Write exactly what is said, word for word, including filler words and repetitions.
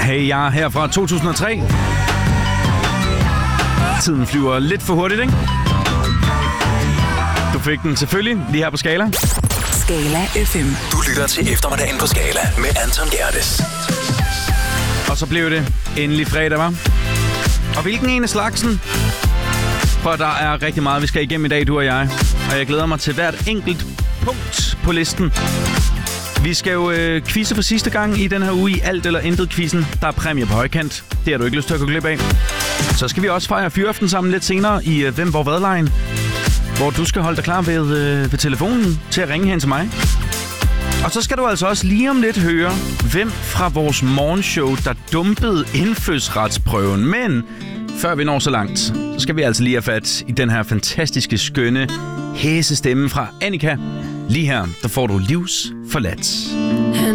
Hey, jeg er her fra to tusind og tre. Tiden flyver lidt for hurtigt, ikke? Du fik den selvfølgelig lige her på Skala. Skala F M. Du lytter til eftermiddagen på Skala med Anton Gerdes. Og så blev det endelig fredag, hva'? Og hvilken en af slagsen? For der er rigtig meget, vi skal igennem i dag, du og jeg. Og jeg glæder mig til hvert enkelt punkt på listen. Vi skal jo øh, quizze for sidste gang i den her uge i Alt eller Intet-quizzen. Der er præmie på højkant. Det har du ikke lyst til at gå glip af. Så skal vi også fejre fyraften sammen lidt senere i øh, Hvem Hvor Hvad-lejen, hvor du skal holde dig klar ved, øh, ved telefonen til at ringe hen til mig. Og så skal du altså også lige om lidt høre, hvem fra vores morgenshow, der dumpede indfødsretsprøven. Men før vi når så langt, så skal vi altså lige have fat i den her fantastiske, skønne, hæse stemme fra Annika. Lige her, der får du Livs forladt.